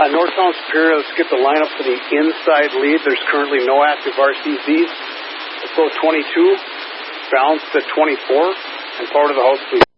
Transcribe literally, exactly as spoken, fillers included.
Uh, Northtown Superior, let's get the lineup for the inside lead. There's currently no active R C Zs. Let's go twenty-two, balanced at twenty-four, and power to the house, please.